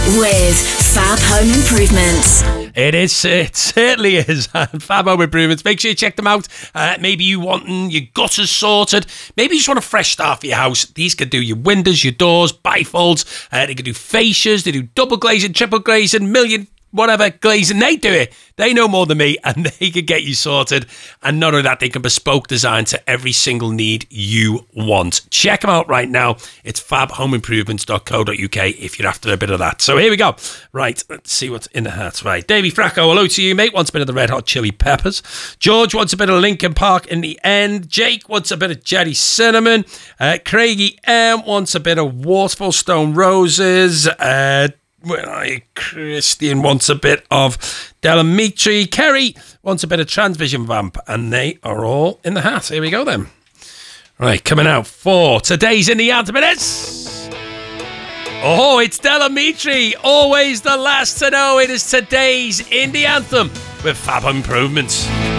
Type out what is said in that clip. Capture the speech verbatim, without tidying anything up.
with Fab Home Improvements. It is, it certainly is. Fab Home Improvements. Make sure you check them out. Uh, maybe you wanting your gutters sorted. Maybe you just want a fresh start for your house. These can do your windows, your doors, bifolds. Uh, they can do fascias. They do double glazing, triple glazing, million whatever glazing. They do it. They know more than me, and they can get you sorted. And not only that, they can bespoke design to every single need you want. Check them out right now. It's fab home improvements dot co dot uk if you're after a bit of that. So here we go. Right, let's see what's in the hat. Right, Davey Fracco, hello to you, mate. Wants a bit of the Red Hot Chili Peppers. George wants a bit of Linkin Park in the end. Jake wants a bit of Jerry Cinnamon. Uh, Craigie M wants a bit of Waterfall Stone Roses. Uh, Well, I, Christian wants a bit of Delamitri. Kerry wants a bit of Transvision Vamp. And they are all in the hat. Here we go then. Right, coming out for today's In the Anthem. It is... Oh, it's Delamitri. Always the last to know. It is today's In the Anthem with Fab Improvements.